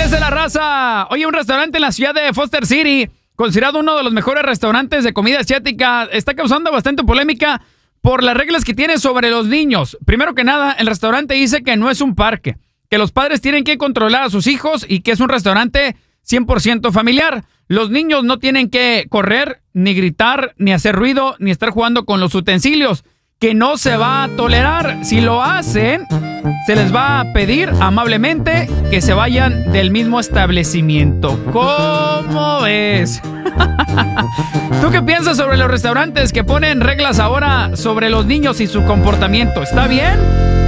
dice la raza? Oye, un restaurante en la ciudad de Foster City, considerado uno de los mejores restaurantes de comida asiática, está causando bastante polémica por las reglas que tiene sobre los niños. Primero que nada, el restaurante dice que no es un parque, que los padres tienen que controlar a sus hijos y que es un restaurante 100% familiar. Los niños no tienen que correr, ni gritar, ni hacer ruido, ni estar jugando con los utensilios, que no se va a tolerar. Si lo hacen, se les va a pedir amablemente que se vayan del mismo establecimiento. ¿Cómo ves? ¿Tú qué piensas sobre los restaurantes que ponen reglas ahora sobre los niños y su comportamiento? ¿Está bien?